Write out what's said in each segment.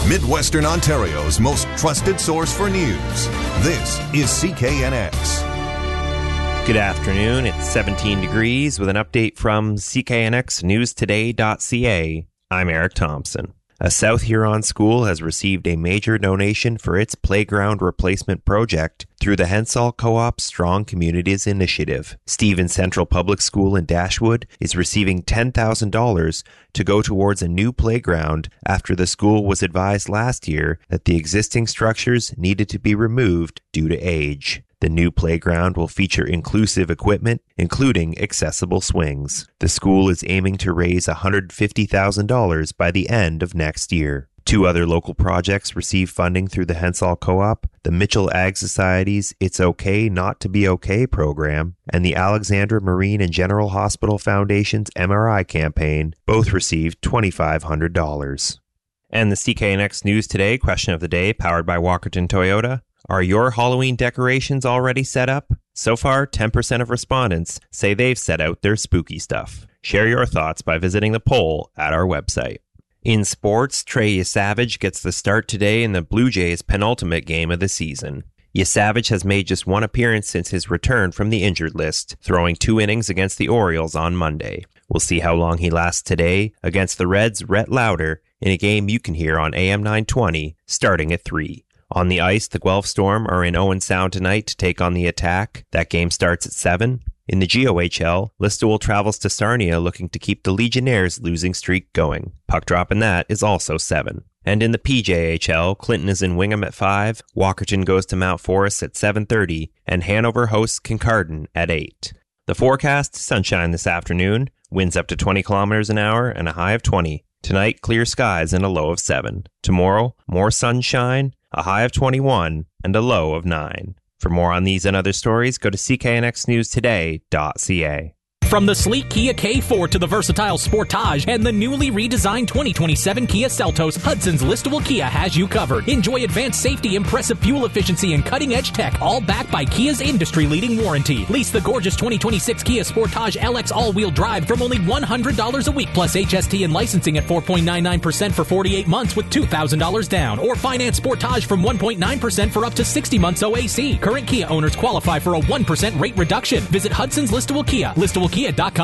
Midwestern Ontario's most trusted source for news. This is CKNX. Good afternoon. It's 17 degrees with an update from CKNXNewsToday.ca. I'm Eric Thompson. A South Huron school has received a major donation for its playground replacement project through the Hensall Co-op Strong Communities Initiative. Stevens Central Public School in Dashwood is receiving $10,000 to go towards a new playground after the school was advised last year that the existing structures needed to be removed due to age. The new playground will feature inclusive equipment, including accessible swings. The school is aiming to raise $150,000 by the end of next year. Two other local projects receive funding through the Hensall Co-op, the Mitchell Ag Society's It's Okay Not to Be Okay program, and the Alexandra Marine and General Hospital Foundation's MRI campaign. Both received $2,500. And the CKNX News Today question of the day, powered by Walkerton Toyota. Are your Halloween decorations already set up? So far, 10% of respondents say they've set out their spooky stuff. Share your thoughts by visiting the poll at our website. In sports, Trey Yesavage gets the start today in the Blue Jays' penultimate game of the season. Yesavage has made just one appearance since his return from the injured list, throwing 2 innings against the Orioles on Monday. We'll see how long he lasts today against the Reds' Rhett Lauder in a game you can hear on AM 920 starting at 3. On the ice, the Guelph Storm are in Owen Sound tonight to take on the Attack. That game starts at 7. In the GOHL, Listowel travels to Sarnia looking to keep the Legionnaires' losing streak going. Puck drop in that is also 7. And in the PJHL, Clinton is in Wingham at 5, Walkerton goes to Mount Forest at 7:30, and Hanover hosts Kincardine at 8. The forecast, sunshine this afternoon, winds up to 20 kilometers an hour and a high of 20. Tonight, clear skies and a low of 7. Tomorrow, more sunshine, a high of 21, and a low of 9. For more on these and other stories, go to cknxnewstoday.ca. From the sleek Kia K4 to the versatile Sportage and the newly redesigned 2027 Kia Seltos, Hudson's Listowel Kia has you covered. Enjoy advanced safety, impressive fuel efficiency, and cutting-edge tech, all backed by Kia's industry-leading warranty. Lease the gorgeous 2026 Kia Sportage LX all-wheel drive from only $100 a week, plus HST and licensing at 4.99% for 48 months with $2,000 down. Or finance Sportage from 1.9% for up to 60 months OAC. Current Kia owners qualify for a 1% rate reduction. Visit Hudson's Listowel Kia. ListowelKia.com.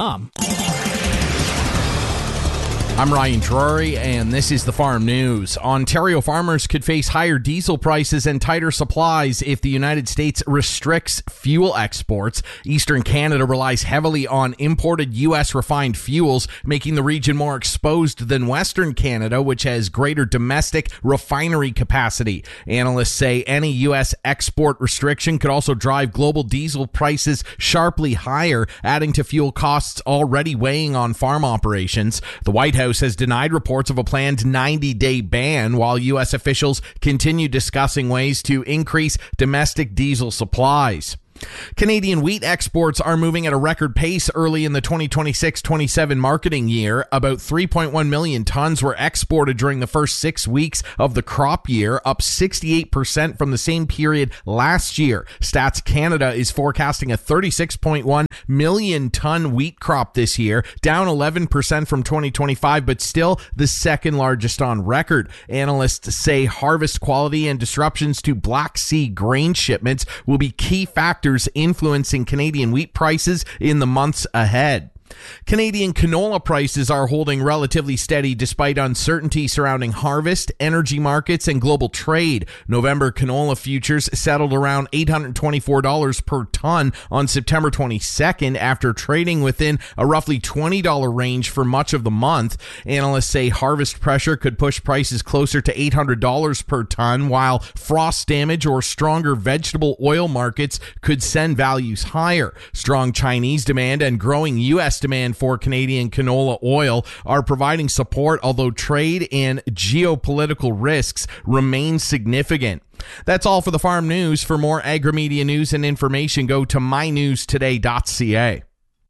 I'm Ryan Drury, and this is the Farm News. Ontario farmers could face higher diesel prices and tighter supplies if the United States restricts fuel exports. Eastern Canada relies heavily on imported U.S. refined fuels, making the region more exposed than Western Canada, which has greater domestic refinery capacity. Analysts say any U.S. export restriction could also drive global diesel prices sharply higher, adding to fuel costs already weighing on farm operations. The White House has denied reports of a planned 90-day ban, while U.S. officials continue discussing ways to increase domestic diesel supplies. Canadian wheat exports are moving at a record pace early in the 2026-27 marketing year. About 3.1 million tons were exported during the first 6 weeks of the crop year, up 68% from the same period last year. Stats Canada is forecasting a 36.1 million ton wheat crop this year, down 11% from 2025, but still the second largest on record. Analysts say harvest quality and disruptions to Black Sea grain shipments will be key factors influencing Canadian wheat prices in the months ahead. Canadian canola prices are holding relatively steady despite uncertainty surrounding harvest, energy markets, and global trade. November canola futures settled around $824 per ton on September 22nd after trading within a roughly $20 range for much of the month. Analysts say harvest pressure could push prices closer to $800 per ton, while frost damage or stronger vegetable oil markets could send values higher. Strong Chinese demand and growing U.S. demand for Canadian canola oil are providing support, although trade and geopolitical risks remain significant. That's all for the Farm News. For more agri-media news and information, go to mynewstoday.ca.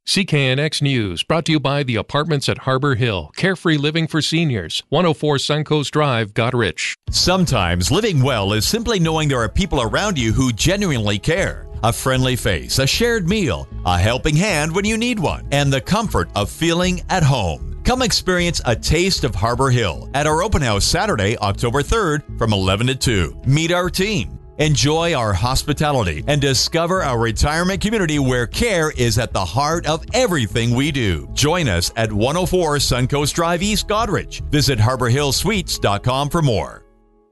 CKNX News, brought to you by the Apartments at Harbor Hill. Carefree living for seniors. 104 Suncoast Drive, Goderich. Sometimes living well is simply knowing there are people around you who genuinely care. A friendly face, a shared meal, a helping hand when you need one, and the comfort of feeling at home. Come experience a taste of Harbor Hill at our open house Saturday, October 3rd from 11 to 2. Meet our team. Enjoy our hospitality and discover our retirement community where care is at the heart of everything we do. Join us at 104 Suncoast Drive East, Goderich. Visit HarborHillSuites.com for more.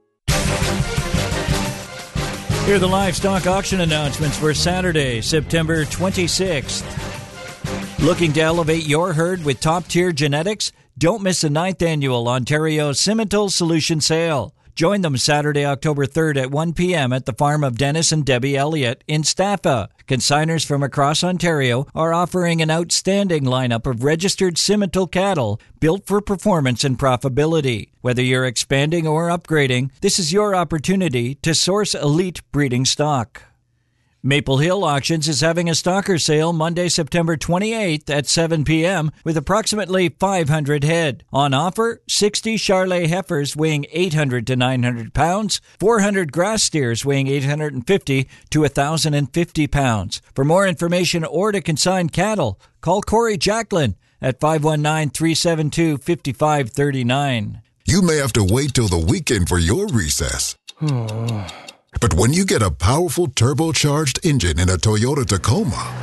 Here are the livestock auction announcements for Saturday, September 26th. Looking to elevate your herd with top-tier genetics? Don't miss the 9th annual Ontario Simmental Solution Sale. Join them Saturday, October 3rd at 1 p.m. at the farm of Dennis and Debbie Elliott in Staffa. Consigners from across Ontario are offering an outstanding lineup of registered Simmental cattle built for performance and profitability. Whether you're expanding or upgrading, this is your opportunity to source elite breeding stock. Maple Hill Auctions is having a stalker sale Monday, September 28th at 7 p.m. with approximately 500 head. On offer, 60 Charolais heifers weighing 800 to 900 pounds, 400 grass steers weighing 850 to 1,050 pounds. For more information or to consign cattle, call Corey Jacklin at 519-372-5539. You may have to wait till the weekend for your recess. But when you get a powerful turbocharged engine in a Toyota Tacoma,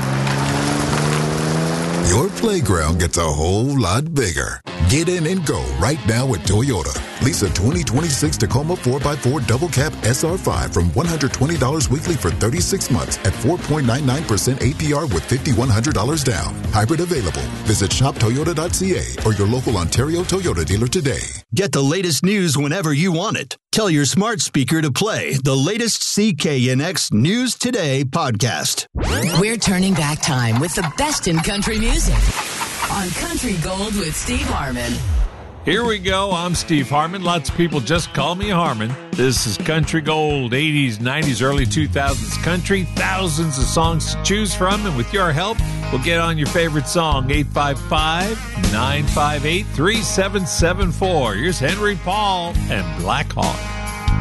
your playground gets a whole lot bigger. Get in and go right now at Toyota. Lease a 2026 Tacoma 4x4 Double Cab SR5 from $120 weekly for 36 months at 4.99% APR with $5,100 down. Hybrid available. Visit shoptoyota.ca or your local Ontario Toyota dealer today. Get the latest news whenever you want it. Tell your smart speaker to play the latest CKNX News Today podcast. We're turning back time with the best in country music on Country Gold with Steve Harmon. Here we go. I'm Steve Harmon. Lots of people just call me Harmon. This is Country Gold, 80s, 90s, early 2000s country. Thousands of songs to choose from, and with your help, we'll get on your favorite song, 855-958-3774. Here's Henry Paul and Black Hawk.